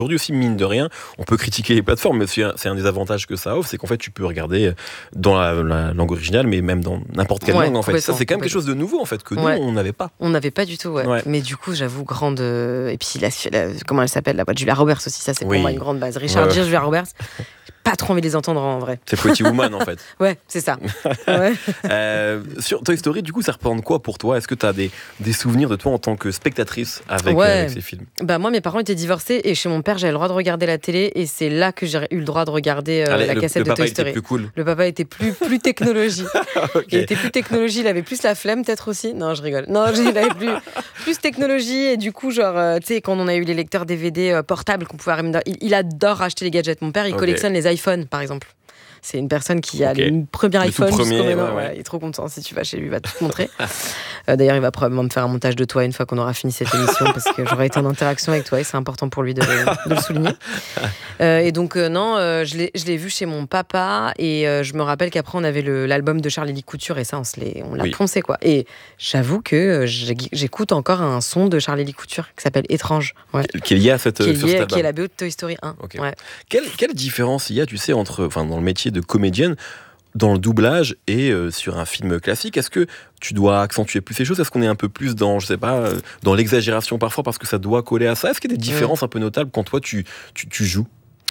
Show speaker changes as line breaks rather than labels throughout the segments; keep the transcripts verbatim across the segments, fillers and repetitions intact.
Aujourd'hui aussi, mine de rien, on peut critiquer les plateformes, mais c'est un, c'est un des avantages que ça offre, c'est qu'en fait, tu peux regarder dans la, la langue originale, mais même dans n'importe quelle
Ouais,
langue, en fait. Ça,
complètement,
c'est quand même quelque
complètement.
chose de nouveau, en fait, que nous,
Ouais.
on n'avait pas.
On n'avait pas du tout, ouais.
Ouais.
Mais du coup, j'avoue, grande. euh, Et puis, la, la- comment elle s'appelle, la voix de Julia Roberts aussi, ça, c'est
Oui.
pour moi une grande base. Richard
Ouais, ouais.
Gere, Julia Roberts, j'ai pas trop envie de les entendre en vrai.
C'est Pretty Woman, en fait.
Ouais, c'est ça. Ouais.
Euh, sur Toy Story, du coup, ça représente quoi pour toi? Est-ce que tu as des, des souvenirs de toi en tant que spectatrice avec,
Ouais.
euh, avec ces films?
Bah, moi, mes parents étaient divorcés et chez mon père, j'avais le droit de regarder la télé et c'est là que j'ai eu le droit de regarder euh,
Allez,
la
le,
cassette
le
de
papa
Toy
était
Story.
plus cool.
Le papa était plus, plus technologie.
Ok.
Il était plus technologie, il avait plus la flemme peut-être aussi. Non, je rigole. Non, il avait plus, plus technologie et du coup, genre, euh, tu sais, quand on a eu les lecteurs D V D euh, portables qu'on pouvait ramener, il, il adore acheter les gadgets. Mon père, il
Ok.
collectionne les iPhones, par exemple. C'est une personne qui a
Ok.
le premier
Le tout
iPhone
premier,
jusqu'au maintenant.
ouais, ouais.
Ouais, il est trop content. Si tu vas chez lui, il va tout te montrer. Euh, d'ailleurs, il va probablement me faire un montage de toi une fois qu'on aura fini cette émission parce que j'aurai été en interaction avec toi et c'est important pour lui de le, de le souligner. Euh, et donc, euh, non, euh, je, l'ai, je l'ai vu chez mon papa et euh, je me rappelle qu'après, on avait le, l'album de Charlie Couture et ça, on, se l'est, on l'a
Oui.
poncé, quoi. Et j'avoue que euh, j'ai- j'écoute encore un son de Charlie Couture qui s'appelle Étrange. Ouais.
Qui est lié à cette,
Qui est,
sur
lié-
cet
qui est
album.
la B O de Toy Story un.
Ok.
Ouais.
Quelle, quelle différence il y a, tu sais, entre, enfin, dans le métier de comédienne, dans le doublage et euh, sur un film classique? Est-ce que tu dois accentuer plus ces choses? Est-ce qu'on est un peu plus dans, je sais pas, euh, dans l'exagération parfois parce que ça doit coller à ça? Est-ce qu'il y a des différences un peu notables quand toi tu, tu, tu joues?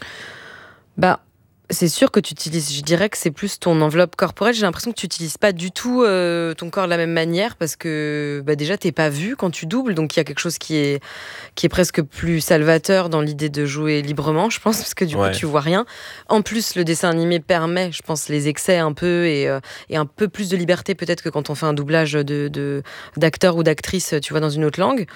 Bah, c'est sûr que tu utilises, je dirais que c'est plus ton enveloppe corporelle. J'ai l'impression que tu n'utilises pas du tout euh, ton corps de la même manière parce que bah, déjà, tu n'es pas vu quand tu doubles. Donc, il y a quelque chose qui est, qui est presque plus salvateur dans l'idée de jouer librement, je pense, parce que du
Ouais.
coup, tu vois rien. En plus, le dessin animé permet, je pense, les excès un peu et, euh, et un peu plus de liberté peut-être que quand on fait un doublage de, de, d'acteur ou d'actrice, tu vois, dans une autre langue.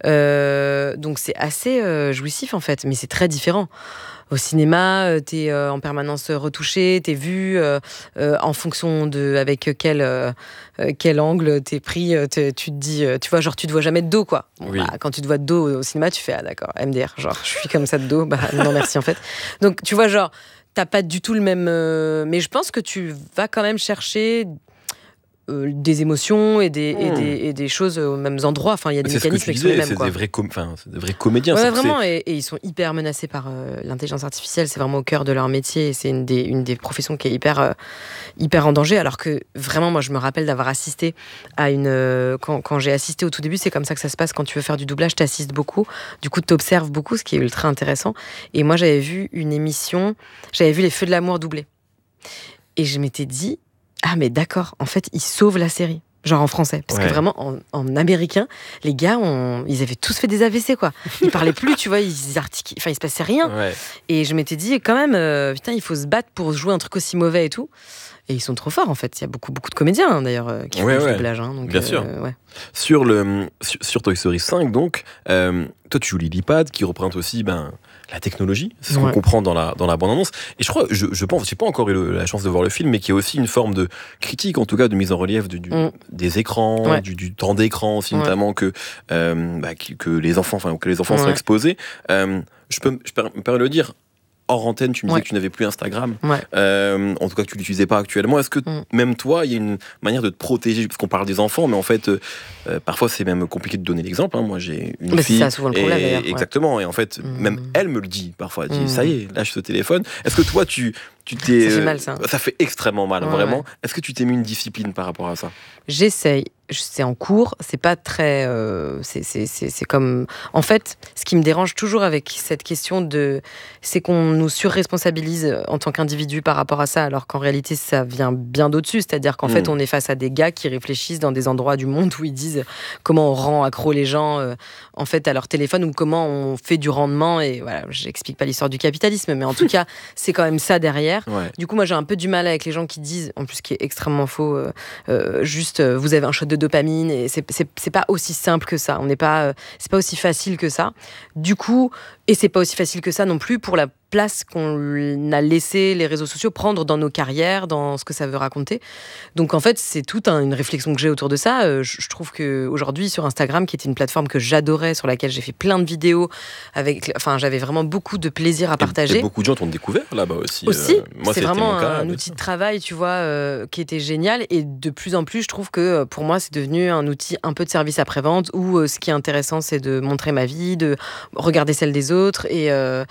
Euh, donc, c'est assez euh, jouissif, en fait, mais c'est très différent. Au cinéma, euh, t'es euh, en permanence retouché, t'es vu euh, euh, en fonction de avec quel euh, euh, quel angle t'es pris. euh, t'es- tu te dis, euh, tu vois, genre tu te vois jamais de dos, quoi. Bon,
Oui.
bah, quand tu te vois de dos au cinéma, tu fais ah d'accord, M D R, genre je suis comme ça de dos, bah non merci en fait. Donc tu vois genre t'as pas du tout le même, euh, mais je pense que tu vas quand même chercher euh, des émotions et des, et
Hmm.
des et des choses aux mêmes endroits. Enfin il y a des
C'est ce que
mécanismes
tu
qui sont les
disais,
mêmes,
c'est
quoi.
des vrais, com- enfin, c'est des vrais comédiens.
Ouais,
c'est-
vraiment,
c'est-
et, et ils sont hyper menacés par euh, l'intelligence artificielle. C'est vraiment au cœur de leur métier et c'est une des, une des professions qui est hyper, euh, hyper en danger. Alors que vraiment, moi, je me rappelle d'avoir assisté à une. euh, quand, quand j'ai assisté au tout début, c'est comme ça que ça se passe quand tu veux faire du doublage, tu assistes beaucoup. Du coup, tu observes beaucoup, ce qui est ultra intéressant. Et moi, j'avais vu une émission, j'avais vu Les Feux de l'amour doublés. Et je m'étais dit, ah, mais d'accord, en fait, ils sauvent la série. Genre en français. Parce
Ouais.
que vraiment, en, en américain, les gars, on- ils avaient tous fait des A V C, quoi. Ils parlaient plus, tu vois, ils articulaient, enfin, il se passait rien.
Ouais.
Et je m'étais dit, quand même, euh, putain, il faut se battre pour jouer un truc aussi mauvais et tout. Et ils sont trop forts, en fait. Il y a beaucoup, beaucoup de comédiens, hein, d'ailleurs, euh, qui font
Ouais,
du
ouais.
doublage. Hein, donc,
Bien
euh,
sûr.
Ouais.
Sur, le, sur, sur Toy Story cinq, donc, euh, toi tu joues Lily-Pad, qui représente aussi ben, la technologie, c'est ce qu'on
Ouais.
comprend dans la, dans la bande-annonce. Et je crois, je, je pense, j'ai pas encore eu le- la chance de voir le film, mais qui est aussi une forme de critique, en tout cas de mise en relief de, du,
Mm.
des écrans,
Ouais.
du, du temps d'écran aussi,
Ouais.
notamment que, euh, bah, qui- que les enfants, enfin, que les enfants sont
Ouais.
exposés. Euh, je peux je peux me permets de le dire. Hors antenne, tu me disais
Ouais.
que tu n'avais plus Instagram.
Ouais.
Euh, en tout cas, que tu l'utilisais pas actuellement. Est-ce que
Mm.
même toi, il y a une manière de te protéger, parce qu'on parle des enfants, mais en fait, euh, euh, parfois c'est même compliqué de donner l'exemple. Hein. Moi, j'ai une
Bah, c'est
fille.
ça, souvent le problème,
et-
d'ailleurs, ouais.
Exactement. Et en fait,
Mm.
même elle me le dit parfois. Elle dit,
Mm.
ça y est, lâche ce téléphone. Est-ce que toi, tu, tu t'es.
Ça fait
euh,
mal, ça.
Ça fait extrêmement mal,
Ouais,
vraiment.
ouais.
Est-ce que tu t'es mis une discipline par rapport à ça?
J'essaye. Je- C'est en cours, c'est pas très. euh, c'est, c'est, c'est, c'est comme. En fait, ce qui me dérange toujours avec cette question de. C'est qu'on nous surresponsabilise en tant qu'individu par rapport à ça, alors qu'en réalité, ça vient bien d'au-dessus. C'est-à-dire qu'en
Mm.
fait, on est face à des gars qui réfléchissent dans des endroits du monde où ils disent comment on rend accro les gens euh, en fait, à leur téléphone ou comment on fait du rendement. Et voilà, j'explique pas l'histoire du capitalisme, mais en tout cas, c'est quand même ça derrière.
Ouais.
Du coup, moi, j'ai un peu du mal avec les gens qui disent, en plus, ce qui est extrêmement faux, euh, euh, juste, euh, vous avez un shot de dopamine, et c'est, c'est, c'est pas aussi simple que ça. On n'est pas, euh, c'est pas aussi facile que ça. Du coup, et c'est pas aussi facile que ça non plus pour la place qu'on a laissé les réseaux sociaux prendre dans nos carrières, dans ce que ça veut raconter. Donc en fait, c'est toute un, une réflexion que j'ai autour de ça. Euh, je, je trouve qu'aujourd'hui, sur Instagram, qui était une plateforme que j'adorais, sur laquelle j'ai fait plein de vidéos, avec, enfin, j'avais vraiment beaucoup de plaisir à
Et-
partager.
Et beaucoup de gens t'ont découvert là-bas aussi.
Aussi,
Euh, moi,
c'est
c'était
vraiment
mon cas,
un
mais-
outil de travail, tu vois, euh, qui était génial. Et de plus en plus, je trouve que euh, pour moi, c'est devenu un outil un peu de service après-vente où euh, ce qui est intéressant, c'est de montrer ma vie, de regarder celle des autres et, euh,